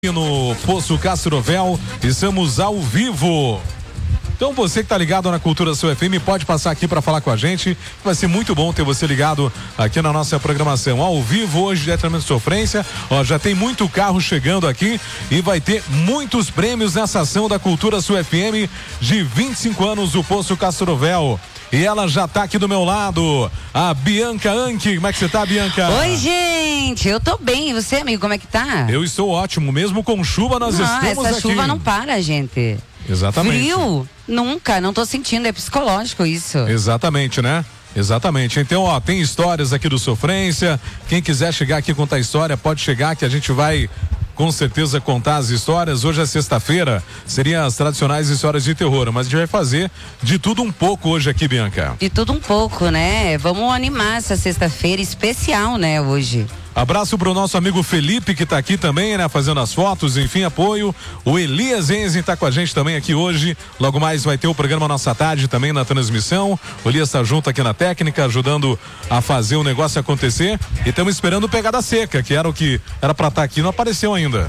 No Poço Castrovel, estamos ao vivo. Então você que tá ligado na Cultura Sul FM pode passar aqui para falar com a gente. Vai ser muito bom ter você ligado aqui na nossa programação ao vivo hoje, diretamente de Sofrência. Ó, já tem muito carro chegando aqui e vai ter muitos prêmios nessa ação da Cultura Sul FM de 25 anos do Poço Castrovel. E ela já tá aqui do meu lado, a Bianca Anchi. Como é que você tá, Bianca? Oi, gente, eu tô bem. E você, amigo, como é que tá? Eu estou ótimo, mesmo com chuva nós estamos essa aqui. Chuva não para, gente. Exatamente. Frio? Nunca, não tô sentindo, é psicológico isso. Exatamente, né? Exatamente. Então, ó, tem histórias aqui do Sofrência. Quem quiser chegar aqui e contar história, pode chegar que a gente vai com certeza contar as histórias. Hoje é sexta-feira, seriam as tradicionais histórias de terror, mas a gente vai fazer de tudo um pouco hoje aqui, Bianca. De tudo um pouco, né? Vamos animar essa sexta-feira especial, né, hoje. Abraço pro nosso amigo Felipe, que tá aqui também, né? Fazendo as fotos, enfim, apoio. O Elias Enzen tá com a gente também aqui hoje. Logo mais vai ter o programa Nossa Tarde também na transmissão. O Elias tá junto aqui na técnica, ajudando a fazer o negócio acontecer. E estamos esperando o Pegada Seca, que era o que era pra estar aqui, não apareceu ainda.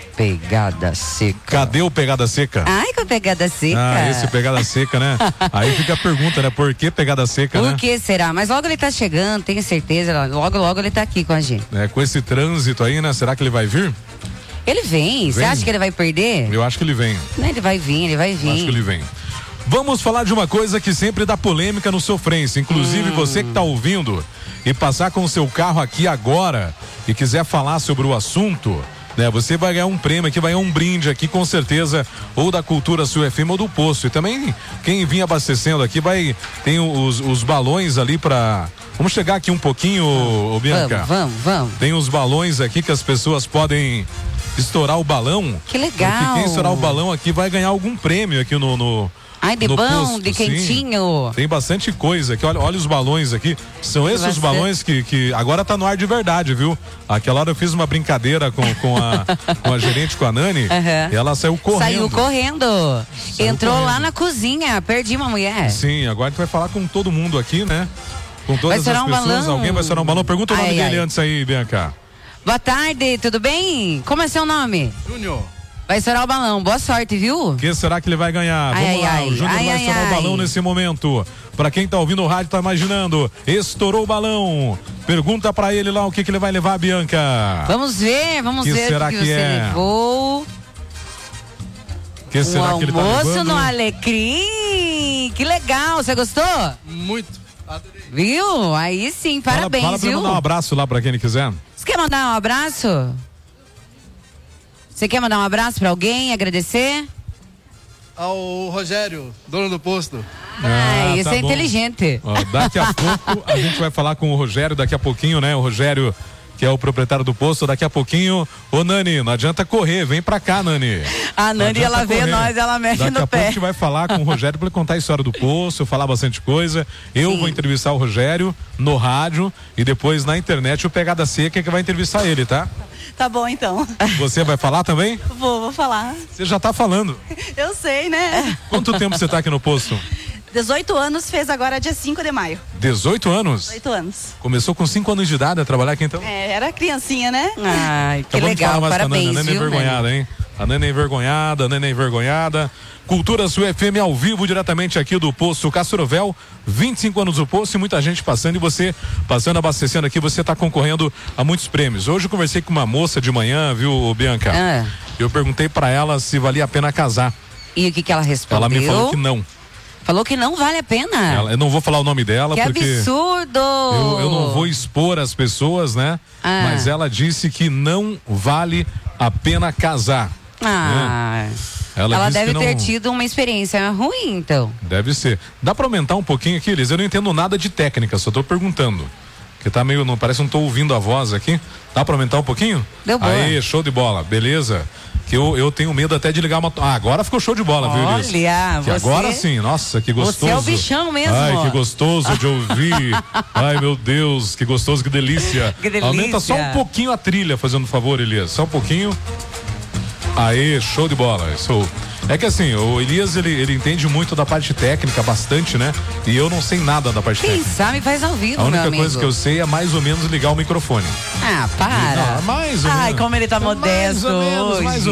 Pegada Seca. Cadê o Pegada Seca? Ai, com Pegada Seca. Ah, esse Pegada Seca, né? Aí fica a pergunta, né? Por que Pegada Seca, né? Por que será? Mas logo ele tá chegando, tenho certeza. Logo ele tá aqui com a gente. Com esse trânsito aí, né? Será que ele vai vir? Ele vem. Você acha que ele vai perder? Eu acho que ele vem. Não, ele vai vir. Eu acho que ele vem. Vamos falar de uma coisa que sempre dá polêmica no Sofrência. Inclusive, você que tá ouvindo e passar com o seu carro aqui agora e quiser falar sobre o assunto, né? Você vai ganhar um prêmio aqui, vai ganhar um brinde aqui, com certeza, ou da Cultura Sul FM ou do Poço. E também, quem vir abastecendo aqui, tem os balões ali pra... Vamos chegar aqui um pouquinho, Bianca. Vamos. Tem os balões aqui que as pessoas podem estourar o balão. Que legal. Porque quem estourar o balão aqui vai ganhar algum prêmio aqui no Ai, de no bom, posto, de quentinho. Sim. Tem bastante coisa aqui. Olha os balões aqui. São esses os balões que agora tá no ar de verdade, viu? Aquela hora eu fiz uma brincadeira com a gerente, com a Nani. E ela saiu correndo. Entrou lá na cozinha. Perdi uma mulher. Sim, agora a gente vai falar com todo mundo aqui, né? Com todas as pessoas. Balão. Alguém vai estourar um balão. Pergunta o nome dele antes aí, Bianca. Boa tarde, tudo bem? Como é seu nome? Júnior. Vai estourar o balão, boa sorte, viu? O que será que ele vai ganhar? Vamos lá, o Júnior vai estourar o balão nesse momento. Pra quem tá ouvindo o rádio, tá imaginando, estourou o balão. Pergunta pra ele lá o que ele vai levar, Bianca. Vamos ver o que você levou. Que será que ele tá levando? Almoço no Alecrim, que legal, você gostou? Muito. Adorei. Viu? Aí sim, parabéns, fala pra viu? mandar um abraço lá pra quem ele quiser. Você quer mandar um abraço? Você quer mandar um abraço pra alguém, agradecer? Ao Rogério, dono do posto. Isso é inteligente. Ó, daqui a pouco a gente vai falar com o Rogério, daqui a pouquinho, né? O Rogério, que é o proprietário do posto, daqui a pouquinho. Ô, Nani, não adianta correr, vem pra cá, Nani. A Nani, ela vê nós, ela mexe no pé. Daqui a pouco a gente vai falar com o Rogério pra ele contar a história do posto, falar bastante coisa. Eu vou entrevistar o Rogério no rádio e depois na internet o Pegada Seca que vai entrevistar ele, tá? Tá bom, então. Você vai falar também? Vou falar. Você já tá falando. Eu sei, né? Quanto tempo você tá aqui no posto? 18 anos, fez agora dia 5 de maio. 18 anos? 18 anos. Começou com 5 anos de idade a trabalhar aqui, então? Era criancinha, né? Ai, que legal, parabéns, a Nani é envergonhada, hein? A Nani é envergonhada, Cultura Sul FM ao vivo, diretamente aqui do Poço Castrovel, 25 anos do Poço e muita gente passando, e você passando, abastecendo aqui, você tá concorrendo a muitos prêmios. Hoje eu conversei com uma moça de manhã, viu, Bianca? Eu perguntei pra ela se valia a pena casar. E o que ela respondeu? Ela me falou que não. Falou que não vale a pena. Eu não vou falar o nome dela, que porque absurdo! Eu não vou expor as pessoas, né? Mas ela disse que não vale a pena casar. Né? Ela deve ter tido uma experiência ruim, então. Deve ser. Dá pra aumentar um pouquinho aqui, Elis? Eu não entendo nada de técnica, só tô perguntando. Que tá meio, não, parece que não tô ouvindo a voz aqui. Dá pra aumentar um pouquinho? Deu boa. Aí, show de bola, beleza. Que eu tenho medo até de ligar uma... agora ficou show de bola, viu, Elis? Olha, que agora sim, nossa, que gostoso. Você é o bichão mesmo. Ai, que gostoso de ouvir. Ai, meu Deus, que gostoso, que delícia. Que delícia. Aumenta só um pouquinho a trilha, fazendo um favor, Elias. Só um pouquinho. Aê, show de bola. É que assim, o Elias, ele entende muito da parte técnica, bastante, né? E eu não sei nada da parte Quem técnica. sabe faz ao vivo, A meu única amigo. coisa que eu sei é mais ou menos ligar o microfone. Ah, para. Não, mais ou Ai, menos. como ele tá Mais modesto ou menos, hoje. mais ou